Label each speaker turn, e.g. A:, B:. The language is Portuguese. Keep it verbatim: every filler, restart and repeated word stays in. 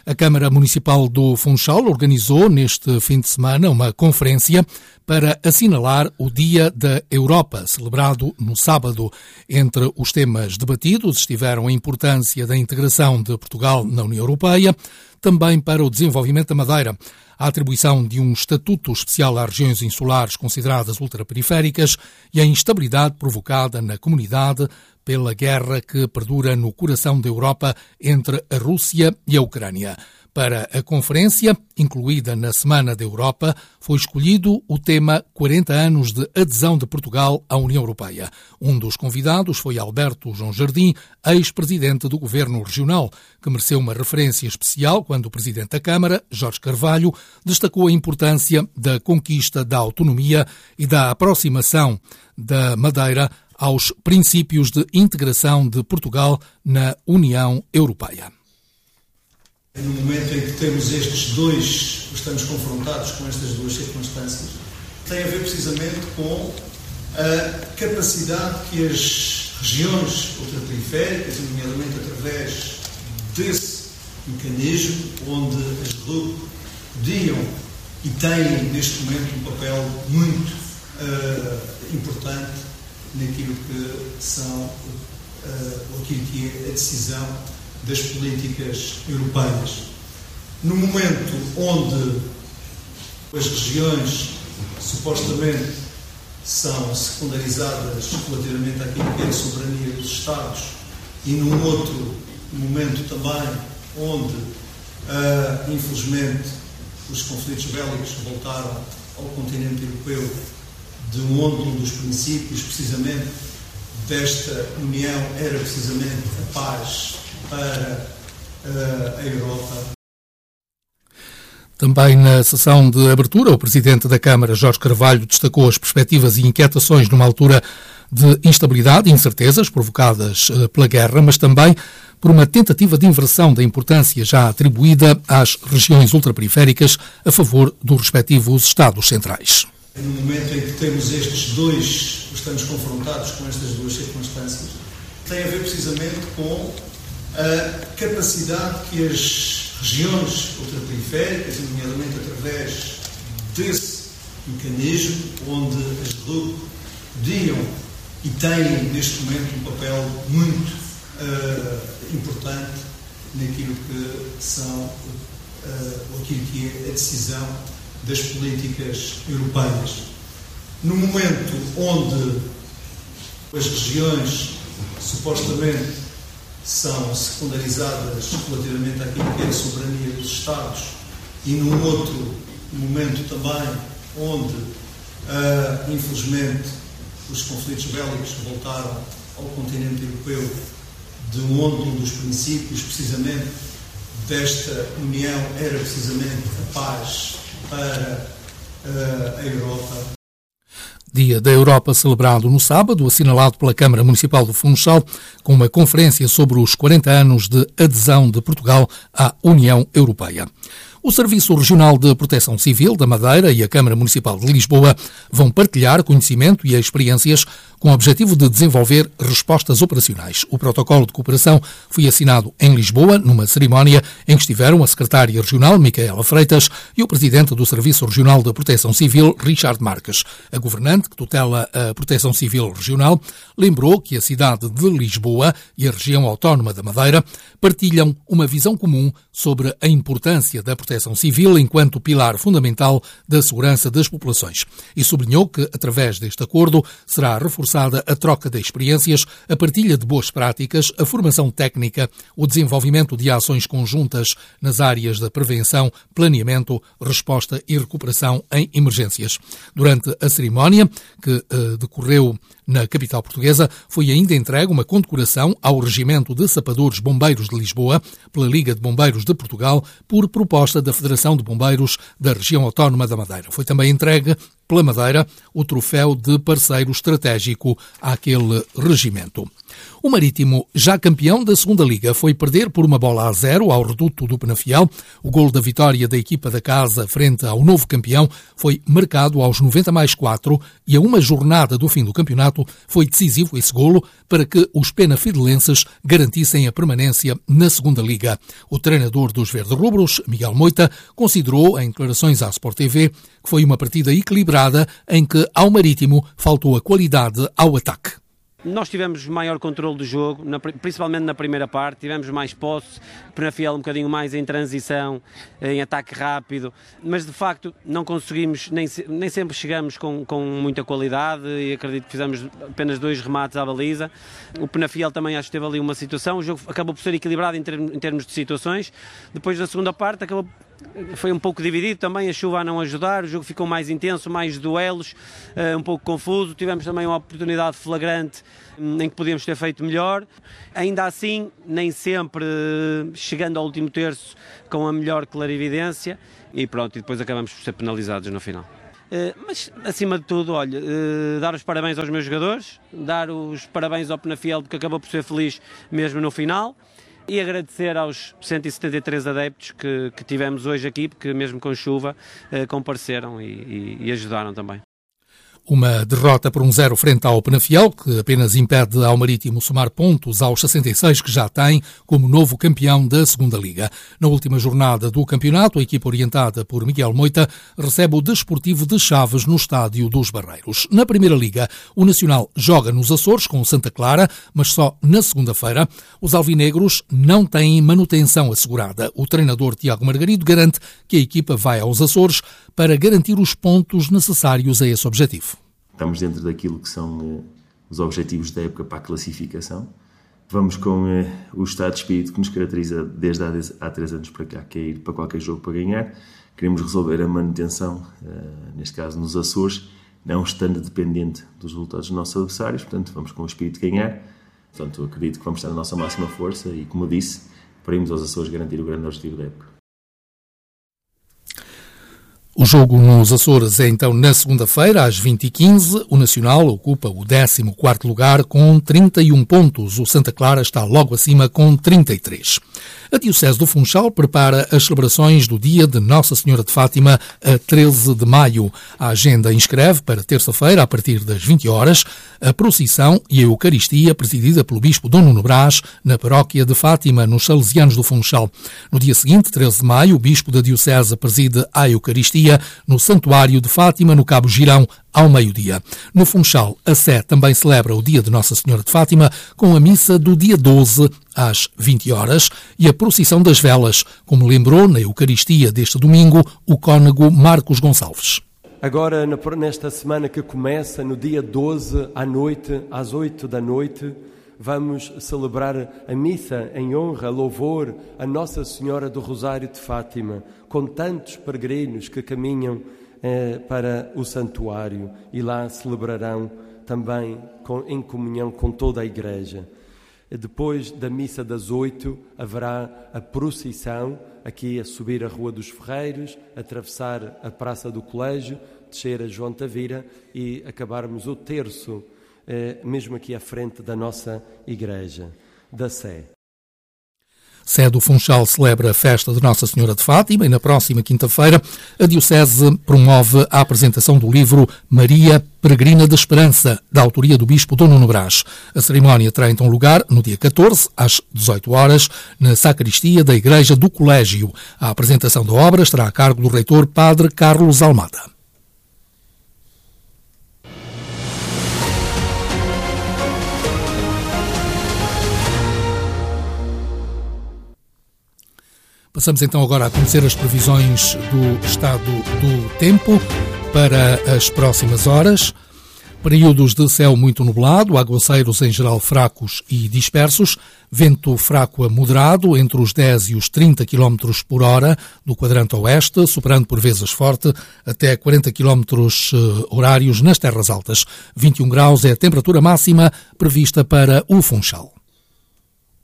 A: A Câmara Municipal do Funchal organizou neste fim de semana uma conferência para assinalar o Dia da Europa, celebrado no sábado. Entre os temas debatidos estiveram a importância da integração de Portugal na União Europeia, também para o desenvolvimento da Madeira, a atribuição de um estatuto especial às regiões insulares consideradas ultraperiféricas e a instabilidade provocada na comunidade pela guerra que perdura no coração da Europa entre a Rússia e a Ucrânia. Para a conferência, incluída na Semana da Europa, foi escolhido o tema quarenta anos de adesão de Portugal à União Europeia. Um dos convidados foi Alberto João Jardim, ex-presidente do Governo Regional, que mereceu uma referência especial quando o presidente da Câmara, Jorge Carvalho, destacou a importância da conquista da autonomia e da aproximação da Madeira aos princípios de integração de Portugal na União Europeia.
B: No momento em que temos estes dois, estamos confrontados com estas duas circunstâncias, tem a ver precisamente com a capacidade que as regiões ultraperiféricas, nomeadamente através desse mecanismo, onde as R U P podiam e têm neste momento um papel muito uh, importante naquilo que são, uh, aquilo que é a decisão das políticas europeias. No momento onde as regiões supostamente são secundarizadas relativamente àquilo que é a soberania dos Estados e num outro momento também onde, uh, infelizmente, os conflitos bélicos voltaram ao continente europeu, de onde um dos princípios, precisamente, desta União era precisamente a paz para uh, a Europa.
A: Também na sessão de abertura, o presidente da Câmara, Jorge Carvalho, destacou as perspectivas e inquietações numa altura de instabilidade e incertezas provocadas uh, pela guerra, mas também por uma tentativa de inversão da importância já atribuída às regiões ultraperiféricas a favor dos respectivos Estados centrais.
B: No momento em que temos estes dois, estamos confrontados com estas duas circunstâncias, tem a ver precisamente com a capacidade que as regiões ultraperiféricas, nomeadamente através desse mecanismo, onde as R U P podiam e têm neste momento um papel muito uh, importante naquilo que são, uh, aquilo que é a decisão das políticas europeias. No momento onde as regiões supostamente são secundarizadas relativamente àquilo que é a soberania dos Estados e num outro momento também onde, uh, infelizmente, os conflitos bélicos voltaram ao continente europeu, de onde um dos princípios, precisamente, desta União era precisamente a paz para uh, a Europa.
A: Dia da Europa celebrado no sábado, assinalado pela Câmara Municipal do Funchal, com uma conferência sobre os quarenta anos de adesão de Portugal à União Europeia. O Serviço Regional de Proteção Civil da Madeira e a Câmara Municipal de Lisboa vão partilhar conhecimento e experiências com o objetivo de desenvolver respostas operacionais. O protocolo de cooperação foi assinado em Lisboa, numa cerimónia em que estiveram a secretária regional, Micaela Freitas, e o presidente do Serviço Regional de Proteção Civil, Richard Marques. A governante, que tutela a Proteção Civil Regional, lembrou que a cidade de Lisboa e a região autónoma da Madeira partilham uma visão comum sobre a importância da proteção civil enquanto pilar fundamental da segurança das populações e sublinhou que, através deste acordo, será reforçada a troca de experiências, a partilha de boas práticas, a formação técnica, o desenvolvimento de ações conjuntas nas áreas da prevenção, planeamento, resposta e recuperação em emergências. Durante a cerimónia, que uh, decorreu na capital portuguesa, foi ainda entregue uma condecoração ao Regimento de Sapadores Bombeiros de Lisboa pela Liga de Bombeiros de Portugal por proposta da Federação de Bombeiros da Região Autónoma da Madeira. Foi também entregue pela Madeira o troféu de parceiro estratégico àquele regimento. O Marítimo, já campeão da segunda Liga, foi perder por uma bola a zero ao Reduto do Penafiel. O golo da vitória da equipa da casa frente ao novo campeão foi marcado aos noventa mais quatro e a uma jornada do fim do campeonato foi decisivo esse golo para que os penafidelenses garantissem a permanência na segunda Liga. O treinador dos verde-rubros, Miguel Moita, considerou em declarações à Sport T V que foi uma partida equilibrada em que ao Marítimo faltou a qualidade ao ataque.
C: Nós tivemos maior controle do jogo, na, principalmente na primeira parte, tivemos mais posse, Penafiel um bocadinho mais em transição, em ataque rápido, mas de facto não conseguimos, nem, nem sempre chegamos com, com muita qualidade e acredito que fizemos apenas dois remates à baliza. O Penafiel também acho que teve ali uma situação, o jogo acabou por ser equilibrado em, ter, em termos de situações. Depois da segunda parte acabou foi um pouco dividido também, a chuva a não ajudar, o jogo ficou mais intenso, mais duelos, um pouco confuso, tivemos também uma oportunidade flagrante em que podíamos ter feito melhor, ainda assim nem sempre chegando ao último terço com a melhor clarividência e pronto, e depois acabamos por ser penalizados no final. Mas acima de tudo, olha, dar os parabéns aos meus jogadores, dar os parabéns ao Penafiel porque acabou por ser feliz mesmo no final. E agradecer aos cento e setenta e três adeptos que, que tivemos hoje aqui, porque mesmo com chuva eh, compareceram e, e, e ajudaram também.
A: Uma derrota por um zero frente ao Penafiel, que apenas impede ao Marítimo somar pontos aos sessenta e seis que já tem como novo campeão da segunda Liga. Na última jornada do campeonato, a equipa orientada por Miguel Moita recebe o Desportivo de Chaves no Estádio dos Barreiros. Na primeira Liga, o Nacional joga nos Açores com o Santa Clara, mas só na segunda-feira. Os alvinegros não têm manutenção assegurada. O treinador Tiago Margarido garante que a equipa vai aos Açores para garantir os pontos necessários a esse objetivo.
D: Estamos dentro daquilo que são uh, os objetivos da época para a classificação. Vamos com uh, o estado de espírito que nos caracteriza desde há, há três anos para cá, que é ir para qualquer jogo para ganhar. Queremos resolver a manutenção, uh, neste caso nos Açores, não estando dependente dos resultados dos nossos adversários, portanto vamos com o espírito de ganhar. Portanto, acredito que vamos estar na nossa máxima força e, como disse, para irmos aos Açores garantir o grande objetivo da época.
A: O jogo nos Açores é então na segunda-feira, às vinte e quinze. O Nacional ocupa o décimo quarto lugar com trinta e um pontos. O Santa Clara está logo acima com trinta e três. A Diocese do Funchal prepara as celebrações do dia de Nossa Senhora de Fátima a treze de maio. A agenda inscreve para terça-feira, a partir das vinte horas, a procissão e a Eucaristia presidida pelo Bispo Dom Nuno Brás na paróquia de Fátima, nos Salesianos do Funchal. No dia seguinte, treze de maio, o Bispo da Diocese preside a Eucaristia no Santuário de Fátima, no Cabo Girão, ao meio-dia. No Funchal, a Sé também celebra o dia de Nossa Senhora de Fátima com a missa do dia doze, às vinte horas, e a procissão das velas, como lembrou na Eucaristia deste domingo o cônego Marcos Gonçalves.
E: Agora, nesta semana que começa, no dia doze, à noite, às oito da noite, vamos celebrar a missa em honra, louvor a Nossa Senhora do Rosário de Fátima, com tantos peregrinos que caminham eh, para o santuário e lá celebrarão também com, em comunhão com toda a Igreja. Depois da missa das oito haverá a procissão, aqui a subir a Rua dos Ferreiros, atravessar a Praça do Colégio, descer a João Tavira e acabarmos o terço, eh, mesmo aqui à frente da nossa Igreja, da Sé.
A: Sé do Funchal celebra a festa de Nossa Senhora de Fátima e na próxima quinta-feira a Diocese promove a apresentação do livro Maria Peregrina da Esperança, da autoria do Bispo Dom Nuno Brás. A cerimónia terá então lugar no dia catorze, às dezoito horas, na sacristia da Igreja do Colégio. A apresentação da obra estará a cargo do reitor Padre Carlos Almada. Passamos então agora a conhecer as previsões do estado do tempo para as próximas horas. Períodos de céu muito nublado, aguaceiros em geral fracos e dispersos, vento fraco a moderado entre os dez e os trinta quilómetros por hora do quadrante oeste, superando por vezes forte até quarenta quilómetros horários nas terras altas. vinte e um graus é a temperatura máxima prevista para o Funchal.